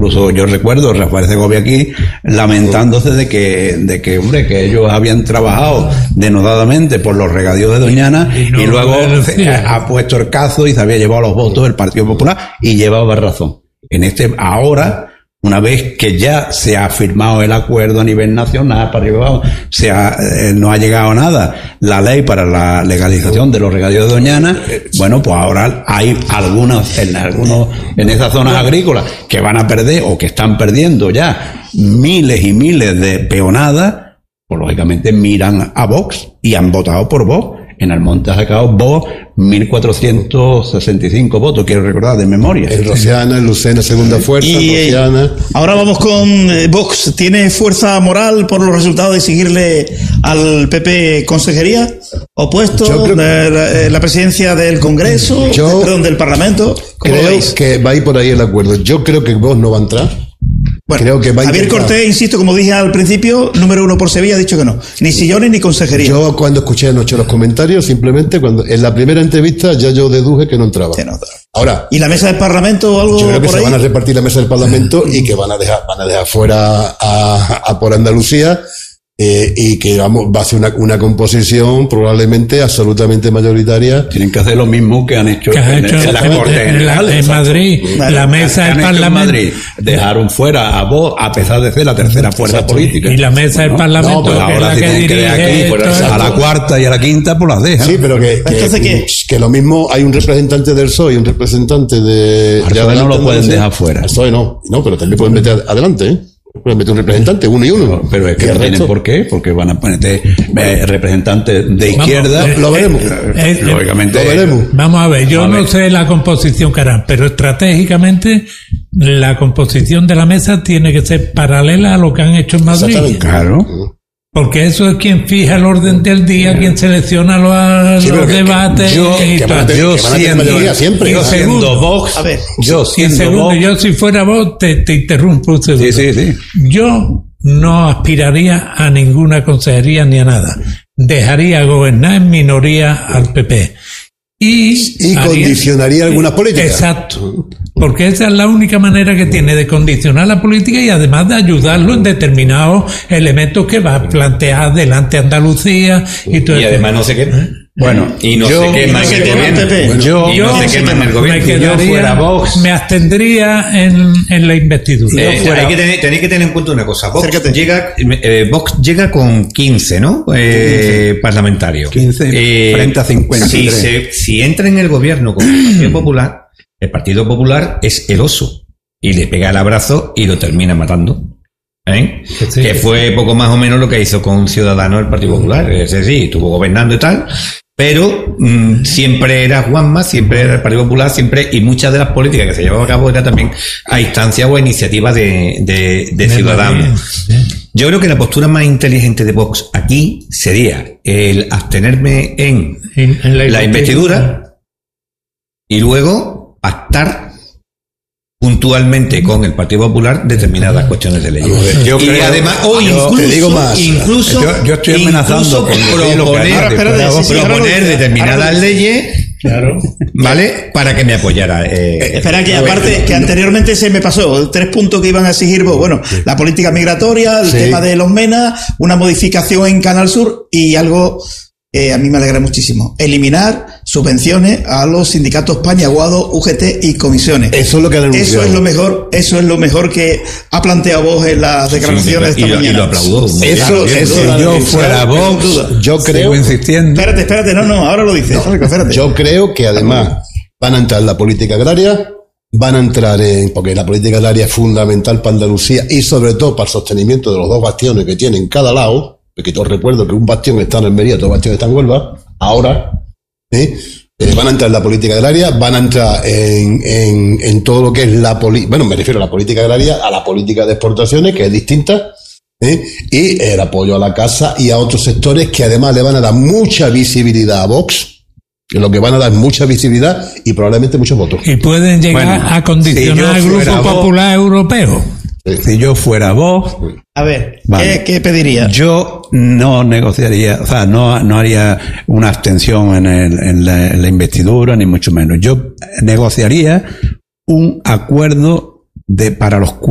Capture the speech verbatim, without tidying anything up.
Incluso yo recuerdo a Rafael Segovia aquí lamentándose de que, de que, hombre, que ellos habían trabajado denodadamente por los regadíos de Doñana y, no, y luego ha, ha puesto el cazo y se había llevado los votos del Partido Popular y llevaba razón. En este, ahora, una vez que ya se ha firmado el acuerdo a nivel nacional, para arriba, se ha, eh, no ha llegado a nada la ley para la legalización de los regadíos de Doñana, bueno, pues ahora hay algunos, en algunos, en esas zonas agrícolas que van a perder o que están perdiendo ya miles y miles de peonadas, pues lógicamente miran a Vox y han votado por Vox. En Almonte ha sacado Vox mil cuatrocientos sesenta y cinco votos, quiero recordar de memoria. En Rociana, en Lucena, segunda fuerza, y, Rociana. Ahora vamos con eh, Vox. ¿Tiene fuerza moral por los resultados de exigirle al P P consejería o puesto de la, la presidencia del Congreso, yo de, perdón, del Parlamento? Creo veis? que va a ir por ahí el acuerdo. Yo creo que Vox no va a entrar. Bueno, creo que va a Javier intentar... Cortés, insisto, como dije al principio, número uno por Sevilla, ha dicho que no. Ni sillones ni consejería. Yo cuando escuché anoche los comentarios, simplemente cuando en la primera entrevista ya yo deduje que no entraba. Que no. Ahora, ¿y la mesa del Parlamento o algo? Yo creo que por se ahí? van a repartir la mesa del Parlamento y que van a dejar, van a dejar fuera a, a por Andalucía. Eh, y que vamos, va a ser una, una composición probablemente absolutamente mayoritaria. Tienen que hacer lo mismo que han hecho, que en, hecho en las Cortes en, en, la, en Madrid, vale. La mesa del Parlamento. Dejaron fuera a Vox a pesar de ser la tercera fuerza Exacto. política. Y la mesa del no, Parlamento, no, pues que ahora es la que dirige aquí, pues, a la cuarta y a la quinta pues las dejan. Sí, pero que, que, Entonces, ¿qué? que lo mismo hay un representante del P S O E y un representante de... Al P S O E no lo pueden dejar fuera. Al P S O E no, no, pero también pueden meter adelante, ¿eh? Pueden meter un representante, uno y uno. No, pero es que no tienen por qué, porque van a poner eh, representantes de izquierda. Vamos, lo veremos. Eh, eh, Lógicamente. Lo veremos. Vamos a ver, yo a no ver. sé la composición que harán, pero estratégicamente la composición de la mesa tiene que ser paralela a lo que han hecho en Madrid. Claro. Porque eso es quien fija el orden del día, quien selecciona los, Sí, los que- debates. que yo- y que todo. van a tener- Yo que van a tener siendo, mayoría siempre. yo Y siendo segundo, Vox, a ver, yo Y siendo segundo, Vox, yo si fuera vos, te, te interrumpo un segundo. sí, sí, sí. Yo no aspiraría a ninguna consejería ni a nada. Dejaría gobernar en minoría al P P. Y, Y haría- condicionaría algunas políticas. Exacto. Porque esa es la única manera que tiene de condicionar la política y además de ayudarlo en determinados elementos que va a plantear delante Andalucía y todo Y eso. además no sé qué. Bueno, Y no yo, se quema no en se el quema el gobierno. P P. Bueno, Yo- y no yo se quema en el me gobierno. quedaría, fuera Vox. me abstendría en, en la investidura. Eh, fuera- hay que tener, tenéis que tener en cuenta una cosa. Vox Acércate. llega, eh, Vox llega con quince, ¿no? Eh, parlamentarios. quince Eh, frente a cincuenta y Si, tres. se- si entra en el gobierno con el Partido Popular, el Partido Popular es el oso. Y le pega el abrazo y lo termina matando. ¿Eh? Sí. Que fue poco más o menos lo que hizo con Ciudadanos el Partido Popular. Es decir, estuvo gobernando y tal. Pero mmm, siempre era Juanma, siempre era el Partido Popular, siempre, y muchas de las políticas que se llevaban a cabo era también a instancia o a iniciativa de, de, de Ciudadanos. Yo creo que la postura más inteligente de Vox aquí sería el abstenerme en, En- en la la investidura y luego pactar puntualmente con el Partido Popular determinadas cuestiones de ley. yo y creo- además, o yo incluso, te digo más. incluso, Yo- yo estoy amenazando incluso con decir lo que proponer, Ahora, espérate, sí, sí, ahora lo proponer dice, determinadas ahora lo dice. leyes, Claro. ¿vale? Para que me apoyara. Eh, Espera, que aparte, que anteriormente se me pasó tres puntos que iban a exigir vos. Bueno, la política migratoria, el Sí. tema de los MENA, una modificación en Canal Sur y algo eh, a mí me alegra muchísimo. Eliminar subvenciones a los sindicatos Pañaguado, U G T y comisiones. Eso es lo que han anunciado. Eso es lo mejor, eso es lo mejor que ha planteado vos en las declaraciones y, de esta lo, y mañana. lo aplaudo. Eso, Si eso, yo eso, fuera sin Vox, duda. yo sigo creo, insistiendo. Espérate, espérate, no, no, ahora lo dices. Espérate. yo creo que además van a entrar en la política agraria, van a entrar en, porque la política agraria es fundamental para Andalucía y sobre todo para el sostenimiento de los dos bastiones que tienen cada lado, porque yo recuerdo que un bastión está en Almería, otro bastión está en Huelva, ahora, ¿eh? Eh, van a entrar en la política agraria, van a entrar en, en, en todo lo que es la política, bueno, me refiero a la política agraria, a la política de exportaciones, que es distinta, ¿eh? Y el apoyo a la casa y a otros sectores que además le van a dar mucha visibilidad a Vox, que lo que van a dar mucha visibilidad y probablemente muchos votos. Y pueden llegar Bueno, a condicionar si yo al fuera Grupo vos- Popular Europeo. Si yo fuera Vox, A ver, Vale. ¿qué, qué pediría? yo no negociaría, o sea, no, no haría una abstención en, el, en, la, en la investidura, ni mucho menos. Yo negociaría un acuerdo de para los